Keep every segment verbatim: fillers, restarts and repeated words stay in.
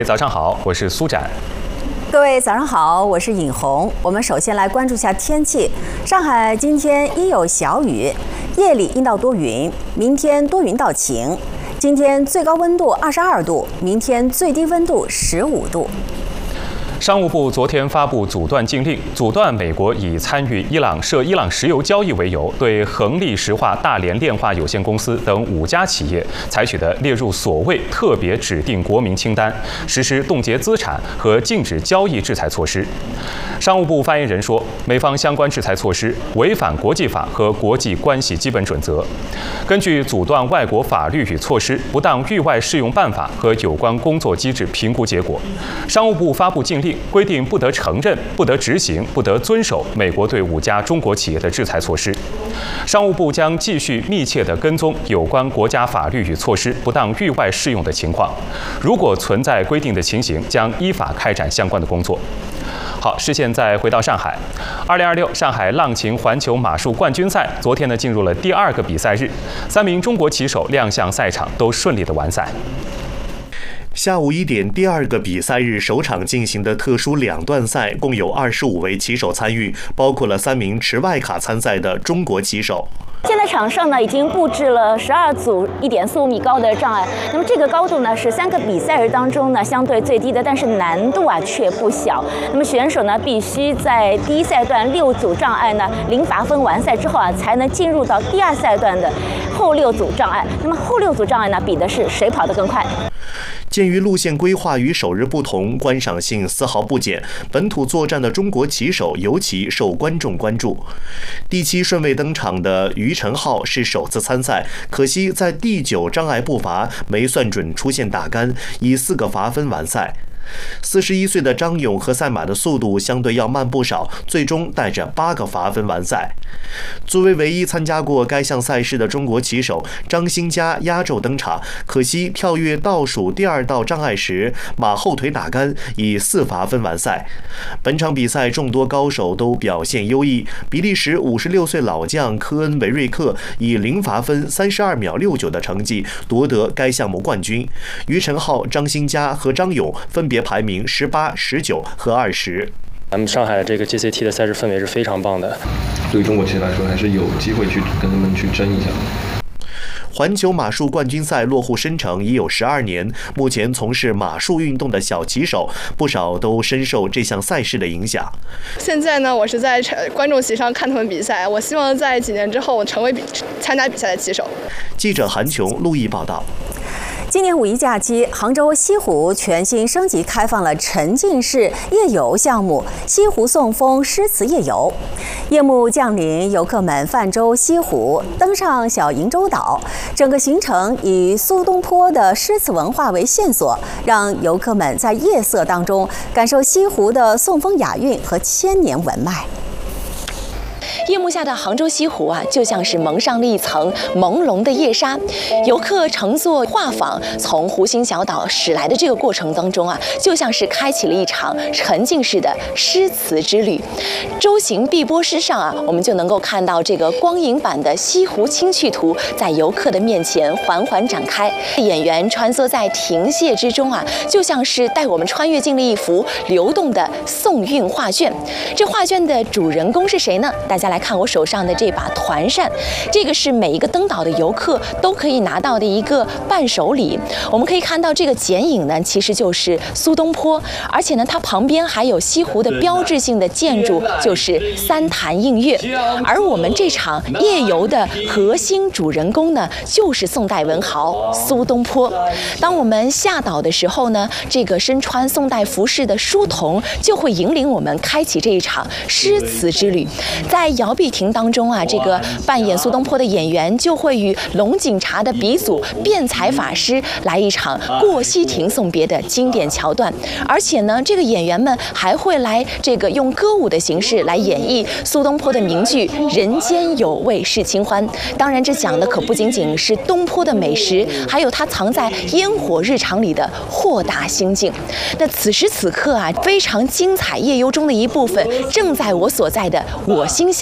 早上好，我是苏展。 各位早上好，我是尹红。我们首先来关注下天气。上海今天阴有小雨，夜里阴到多云，明天多云到晴。今天最高温度二十二度，明天最低温度十五度。 商务部昨天发布阻断禁令，阻断美国以参与伊朗涉伊朗石油交易为由，对恒力石化大连炼化有限公司等五家企业采取的列入所谓特别指定国民清单，实施冻结资产和禁止交易制裁措施。商务部发言人说，美方相关制裁措施违反国际法和国际关系基本准则。根据阻断外国法律与措施不当域外适用办法和有关工作机制评估结果，商务部发布禁令。规定不得承认、不得执行、不得遵守美国对五家中国企业的制裁措施。商务部将继续密切地跟踪有关国家法律与措施不当域外适用的情况，如果存在规定的情形，将依法开展相关的工作。好，视线再回到上海，二零二六上海浪琴环球马术冠军赛昨天呢进入了第二个比赛日，三名中国骑手亮相赛场，都顺利的完赛。 下午一点，第二个比赛日首场进行的特殊两段赛，共有二十五位骑手参与，包括了三名持外卡参赛的中国骑手。 现在场上呢已经布置了十二组一点四五米高的障碍，那么这个高度呢是三个比赛日当中呢相对最低的，但是难度啊却不小。那么选手呢必须在第一赛段六组障碍呢零罚分完赛之后啊，才能进入到第二赛段的后六组障碍。那么后六组障碍呢比的是谁跑得更快。 鉴于路线规划与首日不同，观赏性丝毫不减，本土作战的中国骑手尤其受观众关注。第七顺位登场的于晨浩是首次参赛，可惜在第九障碍步伐没算准，出现打杆，以四个罚分完赛。四十一岁的张勇和赛马的速度相对要慢不少，最终带着八个罚分完赛。作为唯一参加过该项赛事的中国骑手，张新佳压轴登场，可惜跳跃倒数第二道障碍时马后腿打杆，以四罚分完赛。本场比赛众多高手都表现优异，比利时五十六岁老将科恩维瑞克以零罚分三十二秒六九的成绩夺得该项目冠军。于晨浩、张新佳和张勇分别排名十八、十九和二十。 咱们上海的这个 J C T 的赛事氛围是非常棒的， 对于中国骑手来说，还是有机会去跟他们去争一下。 环球马术冠军赛落户申城已有十二年，目前从事马术运动的小骑手不少都深受这项赛事的影响。 现在呢，我是在观众席上看他们比赛，我希望在几年之后成为比参加比赛的骑手。 记者韩琼、陆毅报道。 今年五一假期，杭州西湖全新升级开放了沉浸式夜游项目——西湖送风诗词夜游。夜幕降临，游客们泛舟西湖，登上小瀛洲岛。整个行程以苏东坡的诗词文化为线索，让游客们在夜色当中感受西湖的宋风雅韵和千年文脉。 夜幕下的杭州西湖啊，就像是蒙上了一层朦胧的夜纱。游客乘坐画舫从湖心小岛驶来的这个过程当中啊，就像是开启了一场沉浸式的诗词之旅。舟行碧波诗上啊，我们就能够看到这个光影版的西湖清趣图在游客的面前缓缓展开。演员穿梭在亭榭之中啊，就像是带我们穿越进了一幅流动的宋韵画卷。这画卷的主人公是谁呢？大家来看我手上的这把团扇，这个是每一个登岛的游客都可以拿到的一个伴手礼。我们可以看到这个剪影呢，其实就是苏东坡，而且呢，它旁边还有西湖的标志性的建筑，就是三潭映月。而我们这场夜游的核心主人公呢，就是宋代文豪苏东坡。当我们下岛的时候呢，这个身穿宋代服饰的书童就会引领我们开启这一场诗词之旅。在姚碧婷当中啊，这个扮演苏东坡的演员就会与龙井茶的鼻祖辩才法师来一场过溪亭送别的经典桥段，而且呢，这个演员们还会来这个用歌舞的形式来演绎苏东坡的名句“人间有味是清欢”。当然，这讲的可不仅仅是东坡的美食，还有他藏在烟火日常里的豁达心境。那此时此刻啊，非常精彩夜游中的一部分，正在我所在的我心乡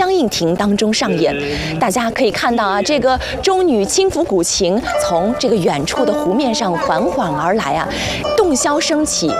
相映亭当中上演。大家可以看到啊，这个中女轻抚古琴从这个远处的湖面上缓缓而来啊，洞箫升起。